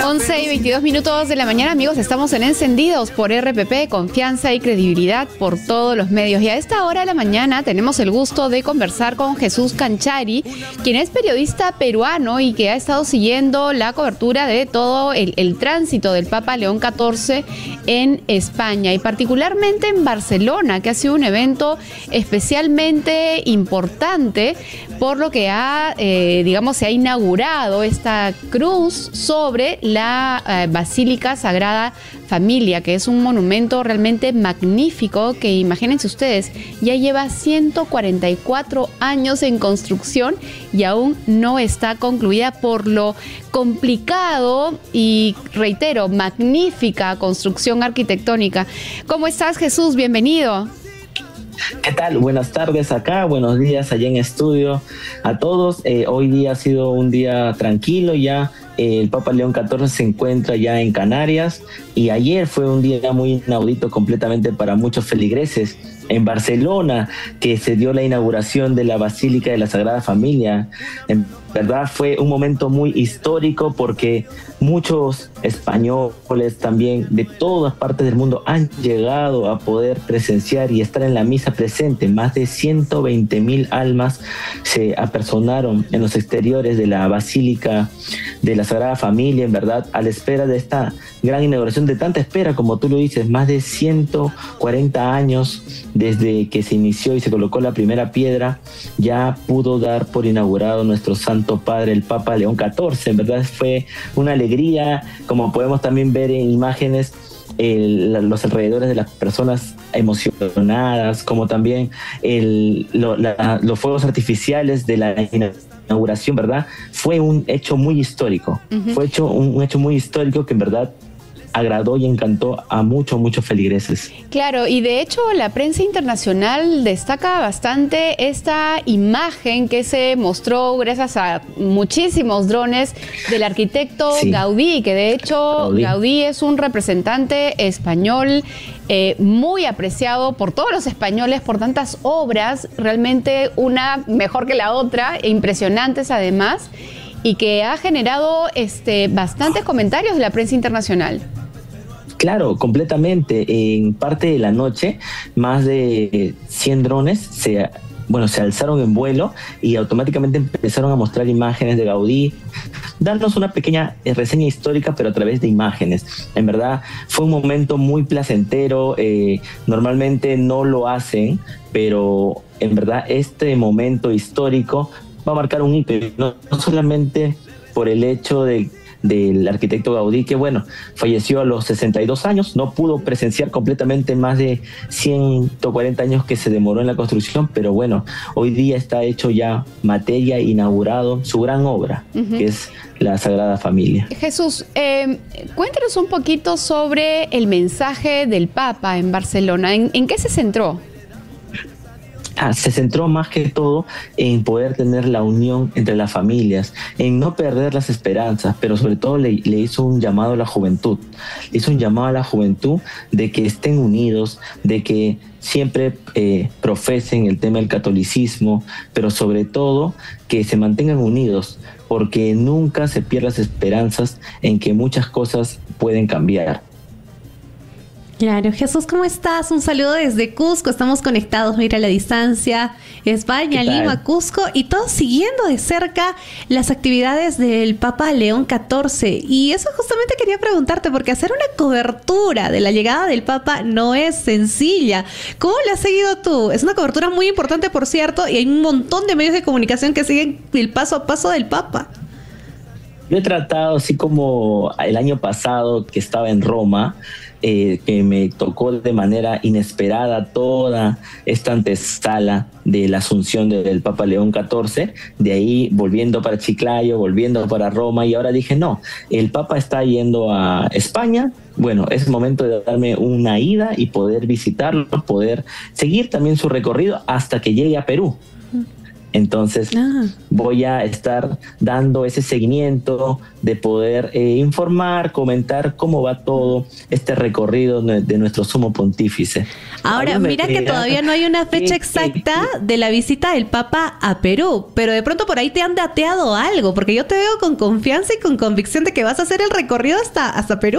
11:22 de la mañana, amigos, estamos en Encendidos por RPP, confianza y credibilidad por todos los medios. Y a esta hora de la mañana tenemos el gusto de conversar con Jesús Canchari, quien es periodista peruano y que ha estado siguiendo la cobertura de todo el tránsito del Papa León XIV en España y particularmente en Barcelona, que ha sido un evento especialmente importante por lo que se ha inaugurado esta cruz sobre la Basílica Sagrada Familia, que es un monumento realmente magnífico que, imagínense ustedes, ya lleva 144 años en construcción y aún no está concluida por lo complicado y, reitero, magnífica construcción arquitectónica. ¿Cómo estás, Jesús? Bienvenido. ¿Qué tal? Buenas tardes acá, buenos días allá en estudio a todos. Hoy día ha sido un día tranquilo ya. El Papa León XIV se encuentra ya en Canarias y ayer fue un día muy inaudito completamente para muchos feligreses en Barcelona, que se dio la inauguración de la Basílica de la Sagrada Familia. En verdad fue un momento muy histórico porque muchos españoles también de todas partes del mundo han llegado a poder presenciar y estar en la misa presente. Más de 120,000 almas se apersonaron en los exteriores de la Basílica de la Sagrada Familia, en verdad, a la espera de esta gran inauguración, de tanta espera, como tú lo dices, más de 140 años desde que se inició y se colocó la primera piedra, ya pudo dar por inaugurado nuestro Santo Padre, el Papa León XIV. En verdad fue una alegría, como podemos también ver en imágenes, los alrededores de las personas emocionadas, como también los fuegos artificiales de la inauguración, ¿verdad? Fue un hecho muy histórico. Fue un hecho muy histórico que en verdad agradó y encantó a muchos feligreses. Claro, y de hecho la prensa internacional destaca bastante esta imagen que se mostró gracias a muchísimos drones del arquitecto Gaudí, que de hecho Gaudí es un representante español muy apreciado por todos los españoles por tantas obras, realmente una mejor que la otra, e impresionantes además, y que ha generado bastantes comentarios de la prensa internacional. Claro, completamente. En parte de la noche, más de 100 drones se alzaron en vuelo y automáticamente empezaron a mostrar imágenes de Gaudí, darnos una pequeña reseña histórica, pero a través de imágenes. En verdad, fue un momento muy placentero. Normalmente no lo hacen, pero en verdad este momento histórico va a marcar un hito, no solamente por el hecho del arquitecto Gaudí, que falleció a los 62 años, no pudo presenciar completamente más de 140 años que se demoró en la construcción, pero hoy día está hecho ya materia, inaugurado su gran obra, que es la Sagrada Familia. Jesús, cuéntanos un poquito sobre el mensaje del Papa en Barcelona. ¿En qué se centró? Se centró más que todo en poder tener la unión entre las familias, en no perder las esperanzas, pero sobre todo le hizo un llamado a la juventud. Le hizo un llamado a la juventud de que estén unidos, de que siempre profesen el tema del catolicismo, pero sobre todo que se mantengan unidos, porque nunca se pierdan las esperanzas en que muchas cosas pueden cambiar. Claro, Jesús, ¿cómo estás? Un saludo desde Cusco, estamos conectados, mira, a la distancia, España, Lima, Cusco, y todos siguiendo de cerca las actividades del Papa León XIV. Y eso justamente quería preguntarte, porque hacer una cobertura de la llegada del Papa no es sencilla. ¿Cómo la has seguido tú? Es una cobertura muy importante, por cierto, y hay un montón de medios de comunicación que siguen el paso a paso del Papa. Yo he tratado, así como el año pasado que estaba en Roma, que me tocó de manera inesperada toda esta antesala de la asunción del Papa León XIV, de ahí volviendo para Chiclayo, volviendo para Roma, y ahora dije, no, el Papa está yendo a España, es momento de darme una ida y poder visitarlo, poder seguir también su recorrido hasta que llegue a Perú. Entonces voy a estar dando ese seguimiento de poder informar, comentar cómo va todo este recorrido de nuestro sumo pontífice. Ahora, mira que todavía no hay una fecha exacta de la visita del Papa a Perú, pero de pronto por ahí te han dateado algo, porque yo te veo con confianza y con convicción de que vas a hacer el recorrido hasta Perú.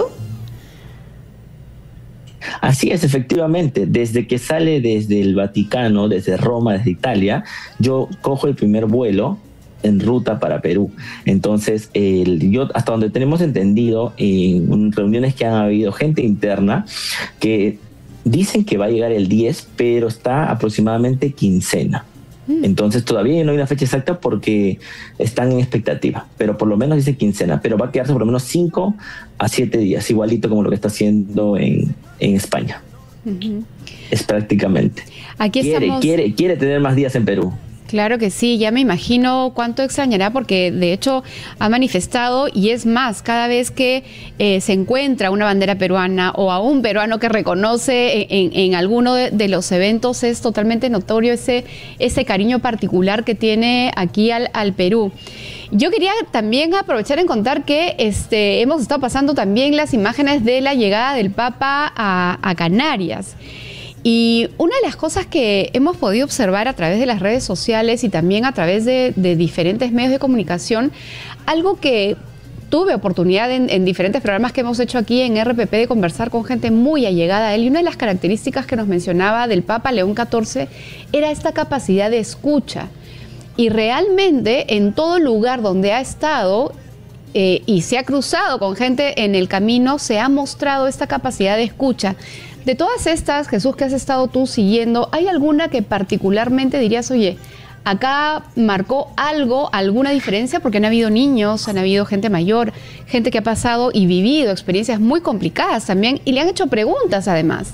Así es, efectivamente. Desde que sale desde el Vaticano, desde Roma, desde Italia, yo cojo el primer vuelo en ruta para Perú. Entonces, yo hasta donde tenemos entendido, en reuniones que han habido, gente interna que dicen que va a llegar el 10, pero está aproximadamente quincena. Entonces todavía no hay una fecha exacta porque están en expectativa, pero por lo menos dice quincena, pero va a quedarse por lo menos 5 a 7 días, igualito como lo que está haciendo en España. Es prácticamente. Aquí quiere tener más días en Perú. Claro que sí, ya me imagino cuánto extrañará, porque de hecho ha manifestado, y es más, cada vez que se encuentra una bandera peruana o a un peruano que reconoce en alguno de los eventos, es totalmente notorio ese cariño particular que tiene aquí al Perú. Yo quería también aprovechar en contar que hemos estado pasando también las imágenes de la llegada del Papa a Canarias. Y una de las cosas que hemos podido observar a través de las redes sociales y también a través de diferentes medios de comunicación, algo que tuve oportunidad en diferentes programas que hemos hecho aquí en RPP de conversar con gente muy allegada a él, y una de las características que nos mencionaba del Papa León XIV era esta capacidad de escucha. Y realmente en todo lugar donde ha estado y se ha cruzado con gente en el camino, se ha mostrado esta capacidad de escucha. De todas estas, Jesús, que has estado tú siguiendo, ¿hay alguna que particularmente dirías, oye, acá marcó algo, alguna diferencia? Porque han habido niños, han habido gente mayor, gente que ha pasado y vivido experiencias muy complicadas también, y le han hecho preguntas además.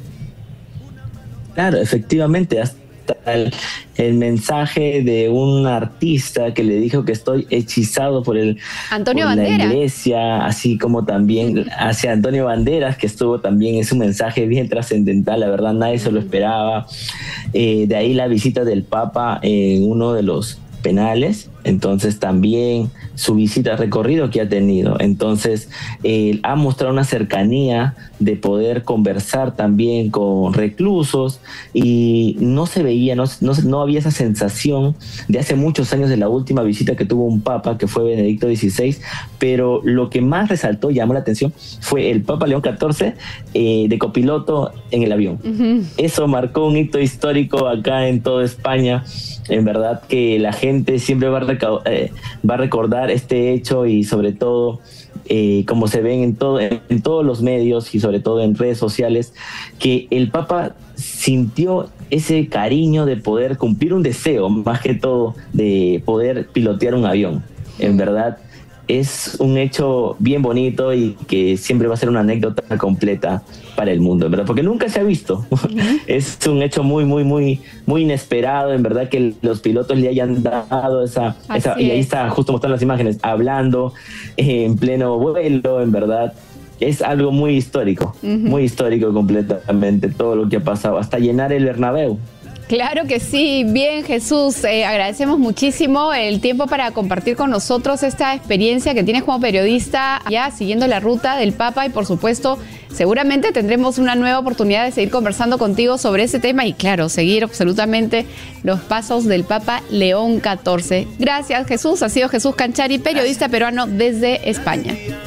Claro, efectivamente, hasta el mensaje de un artista que le dijo que estoy hechizado por Antonio por Bandera. La iglesia, así como también hacia Antonio Banderas, que estuvo también, es un mensaje bien trascendental, la verdad nadie se lo esperaba. De ahí la visita del Papa en uno de los penales, entonces también su visita recorrido que ha tenido, entonces ha mostrado una cercanía de poder conversar también con reclusos, y no se veía, no había esa sensación de hace muchos años de la última visita que tuvo un papa, que fue Benedicto XVI, pero lo que más resaltó, llamó la atención, fue el Papa León XIV de copiloto en el avión. Eso marcó un hito histórico acá en toda España. En verdad que la gente siempre va a recordar este hecho, y sobre todo, como se ven en todos los medios y sobre todo en redes sociales, que el Papa sintió ese cariño de poder cumplir un deseo, más que todo, de poder pilotear un avión. En verdad, es un hecho bien bonito y que siempre va a ser una anécdota completa para el mundo, en verdad, porque nunca se ha visto. Es un hecho muy, muy, muy, muy inesperado, en verdad, que los pilotos le hayan dado esa y ahí está, justo mostrando las imágenes, hablando en pleno vuelo, en verdad. Es algo muy histórico completamente, todo lo que ha pasado, hasta llenar el Bernabéu. Claro que sí. Bien, Jesús, agradecemos muchísimo el tiempo para compartir con nosotros esta experiencia que tienes como periodista ya siguiendo la ruta del Papa, y por supuesto seguramente tendremos una nueva oportunidad de seguir conversando contigo sobre ese tema y claro, seguir absolutamente los pasos del Papa León XIV. Gracias, Jesús. Ha sido Jesús Canchari, periodista peruano desde España.